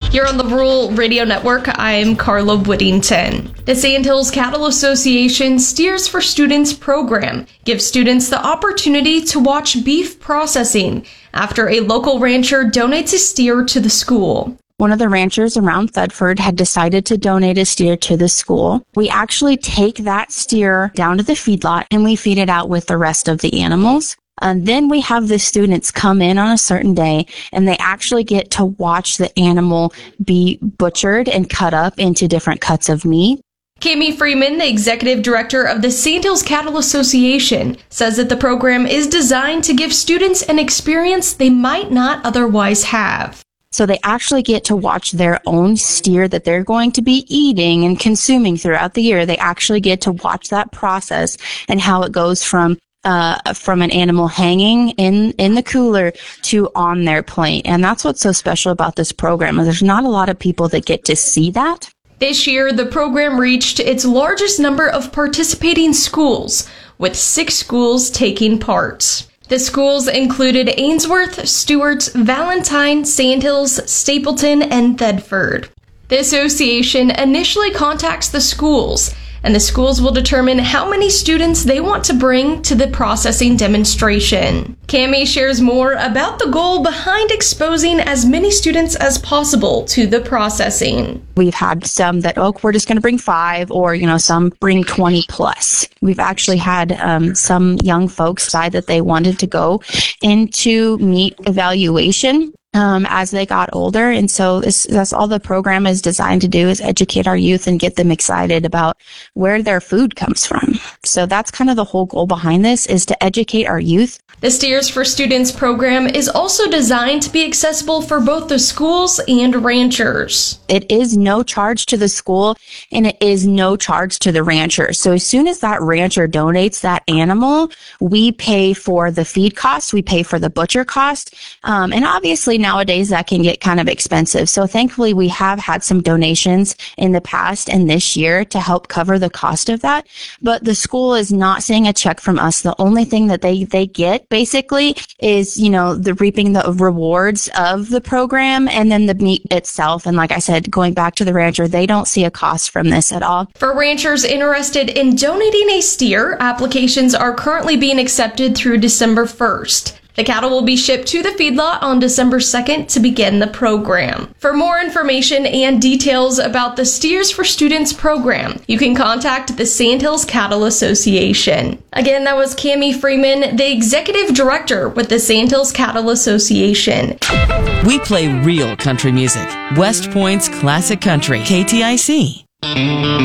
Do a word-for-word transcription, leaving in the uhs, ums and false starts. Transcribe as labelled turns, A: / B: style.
A: Here on the Rural Radio Network, I'm Carla Whittington. The Sandhills Cattle Association Steers for Students program gives students the opportunity to watch beef processing after a local rancher donates a steer to the school.
B: One of the ranchers around Thedford had decided to donate a steer to the school. We actually take that steer down to the feedlot and we feed it out with the rest of the animals. And then we have the students come in on a certain day and they actually get to watch the animal be butchered and cut up into different cuts of meat.
A: Cami Freeman, the executive director of the Sandhills Cattle Association, says that the program is designed to give students an experience they might not otherwise have.
B: So they actually get to watch their own steer that they're going to be eating and consuming throughout the year. They actually get to watch that process and how it goes from uh from an animal hanging in in the cooler to on their plate. And that's what's so special about this program, is there's not a lot of people that get to see that.
A: This year, the program reached its largest number of participating schools, with six schools taking part. The schools included Ainsworth, Stewart's, Valentine, Sandhills, Stapleton, and Thedford. The association initially contacts the schools, and the schools will determine how many students they want to bring to the processing demonstration. Cami shares more about the goal behind exposing as many students as possible to the processing.
B: We've had some that, oh, we're just going to bring five, or, you know, some bring twenty plus. We've actually had um, some young folks decide that they wanted to go into meat evaluation Um, as they got older. And so this, that's all the program is designed to do, is educate our youth and get them excited about where their food comes from. So that's kind of the whole goal behind this, is to educate our youth.
A: The Steers for Students program is also designed to be accessible for both the schools and ranchers.
B: It is no charge to the school and it is no charge to the rancher. So as soon as that rancher donates that animal, we pay for the feed cost, we pay for the butcher cost, um, and obviously nowadays that can get kind of expensive. So thankfully we have had some donations in the past and this year to help cover the cost of that. But the school is not seeing a check from us. The only thing that they, they get basically is, you know, the reaping the rewards of the program and then the meat itself. And like I said, going back to the rancher, they don't see a cost from this at all.
A: For ranchers interested in donating a steer, applications are currently being accepted through December first. The cattle will be shipped to the feedlot on December second to begin the program. For more information and details about the Steers for Students program, you can contact the Sandhills Cattle Association. Again, that was Cami Freeman, the executive director with the Sandhills Cattle Association.
C: We play real country music. West Point's classic country, K T I C.